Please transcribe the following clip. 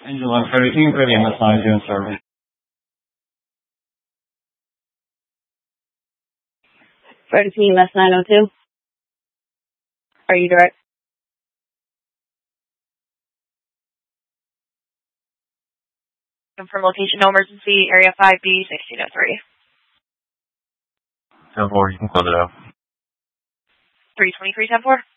Engine 130, ready MS 9 doing service. Ready to EMS 902. Are you direct? Confirm location, no emergency, area 5B, 1603. 10-4, you can close it out. 323, 10-4.